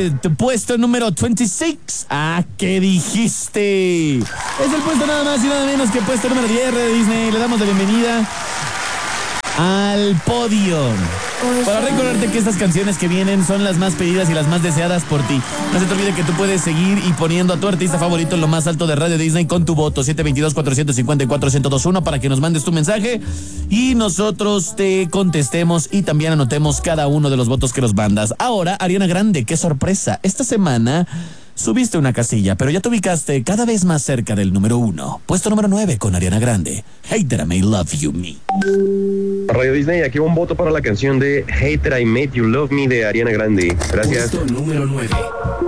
puesto número 26. ¿Qué dijiste? Es el puesto nada más y nada menos que puesto número 10 de Disney. Le damos la bienvenida al podio. Para recordarte que estas canciones que vienen son las más pedidas y las más deseadas por ti. No se te olvide que tú puedes seguir y poniendo a tu artista favorito en lo más alto de Radio Disney con tu voto 722-454-1021 para que nos mandes tu mensaje y nosotros te contestemos y también anotemos cada uno de los votos que nos mandas. Ahora, Ariana Grande, qué sorpresa. Esta semana subiste una casilla, pero ya te ubicaste cada vez más cerca del número 1. Puesto número 9 con Ariana Grande. Hate That I May Love You Me. Radio Disney, aquí va un voto para la canción de Hate That I Made You Love Me de Ariana Grande. Gracias. Puesto número 9.